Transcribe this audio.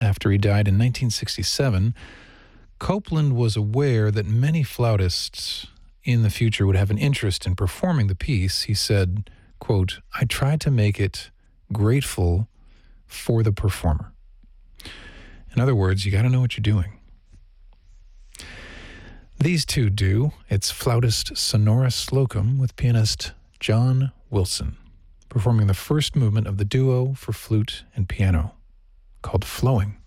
After he died in 1967, Copland was aware that many flautists in the future would have an interest in performing the piece. He said, quote, "I tried to make it grateful for the performer." In other words, you got to know what you're doing. These two do. It's flautist Sonora Slocum with pianist John Wilson, performing the first movement of the duo for flute and piano, called Flowing.